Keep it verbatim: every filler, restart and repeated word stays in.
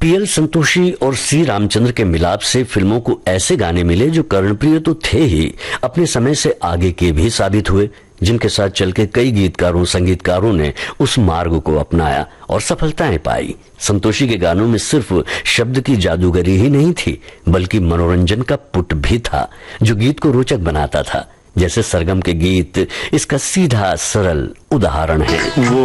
PL Santoshi और सी रामचंद्र के मिलाप से फिल्मों को ऐसे गाने मिले जो कर्णप्रिय तो थे ही, अपने समय से आगे के भी साबित हुए, जिनके साथ चल के कई गीतकारों संगीतकारों ने उस मार्ग को अपनाया और सफलताएं पाई। संतोषी के गानों में सिर्फ शब्द की जादूगरी ही नहीं थी, बल्कि मनोरंजन का पुट भी था जो गीत को रोचक बनाता था। जैसे सरगम के गीत इसका सीधा सरल उदाहरण है। वो